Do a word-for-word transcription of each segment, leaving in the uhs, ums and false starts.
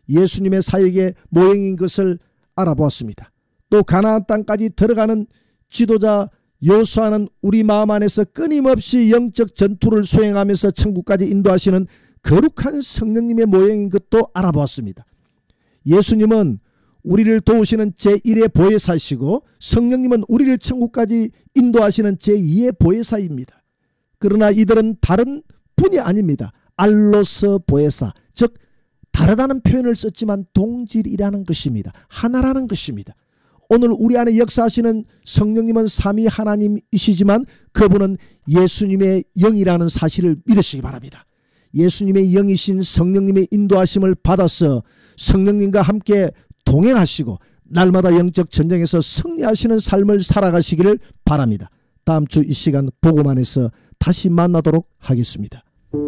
예수님의 사역의 모형인 것을 알아보았습니다. 또 가나안 땅까지 들어가는 지도자 여호수아는 우리 마음 안에서 끊임없이 영적 전투를 수행하면서 천국까지 인도하시는 거룩한 성령님의 모형인 것도 알아보았습니다. 예수님은 우리를 도우시는 제일의 보혜사이시고 성령님은 우리를 천국까지 인도하시는 제이의 보혜사입니다. 그러나 이들은 다른 분이 아닙니다. 알로스 보혜사, 즉 다르다는 표현을 썼지만 동질이라는 것입니다. 하나라는 것입니다. 오늘 우리 안에 역사하시는 성령님은 삼위 하나님이시지만 그분은 예수님의 영이라는 사실을 믿으시기 바랍니다. 예수님의 영이신 성령님의 인도하심을 받아서 성령님과 함께 동행하시고 날마다 영적 전쟁에서 승리하시는 삶을 살아가시기를 바랍니다. 다음 주 이 시간 복음 안에서 다시 만나도록 하겠습니다.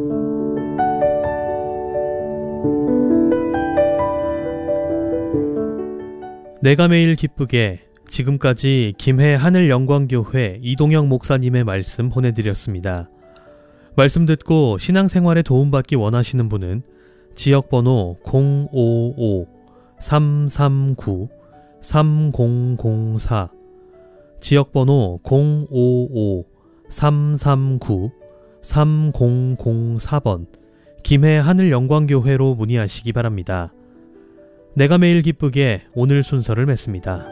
내가 매일 기쁘게 지금까지 김해 하늘영광교회 이동영 목사님의 말씀 보내드렸습니다. 말씀 듣고 신앙생활에 도움받기 원하시는 분은 지역번호 공오오 삼삼구 삼공공사 지역번호 공오오 삼삼구 삼공공사 번 김해 하늘영광교회로 문의하시기 바랍니다. 내가 매일 기쁘게 오늘 순서를 맺습니다.